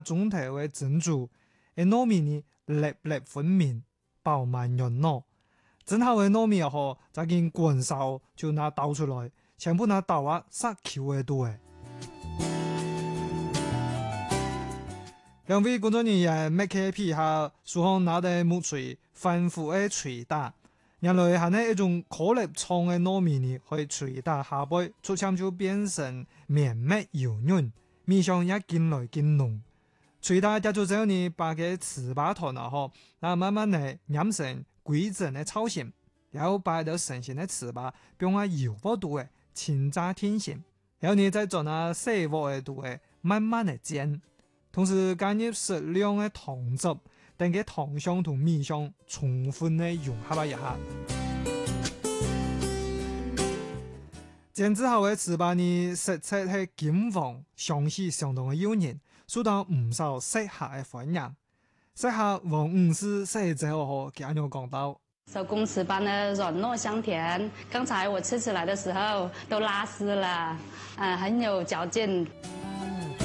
中頭嘅蒸煮，糯米呢粒粒分明，飽滿潤糯。蒸好嘅糯米後，再經滾燒就拿倒出來，全部拿倒啊殺球嘅度誒。兩位工作人員擘開皮下，手上拿着木錘，反覆嘅捶打。原來係呢一種顆粒狀嘅糯米呢，可以捶打下背，出槍就變成綿密油潤，米香也見來見濃。捶打結束之後呢，把個糍粑糖啊嗬，然後慢慢地染成規整嘅造型，然後擺到成型嘅糍粑，用下油鍋度嘅前炸天線，然後呢再轉下細鍋嘅度嘅慢慢地煎，同時加入適量嘅糖汁。等個糖香同米香充分的融合一下，煎之後嘅糍粑呢，色澤係金黃，香氣相當嘅誘人，受到唔少食客嘅歡迎。食客王五是食之後佢咁樣講到： 手工糍粑呢軟糯香甜，剛才我吃起來的時候都拉絲了，很有嚼勁。